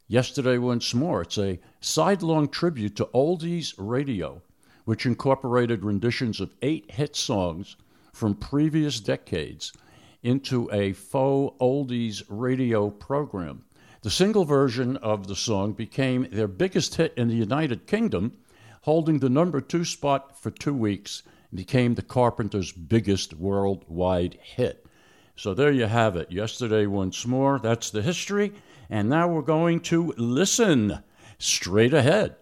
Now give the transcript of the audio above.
Yesterday Once More. It's a sidelong tribute to oldies radio, which incorporated renditions of 8 hit songs from previous decades into a faux oldies radio program. The single version of the song became their biggest hit in the United Kingdom, holding the number 2 spot for 2 weeks, and became the Carpenters' biggest worldwide hit. So there you have it. Yesterday Once More. That's the history. And now we're going to listen straight ahead.